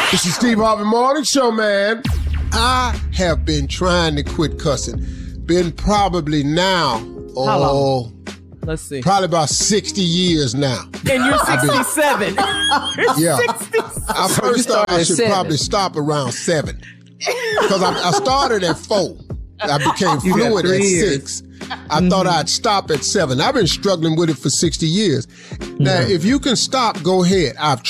This is Steve Harvey Morning Show, man. I have been trying to quit cussing. Been probably now, How long? Let's see. Probably about 60 years now. And you're 67. Yeah. 67. I first thought I should probably stop around 7. Because I started at 4. I became fluent at 6. I thought I'd stop at 7. I've been struggling with it for 60 years. Now, if you can stop, go ahead. I've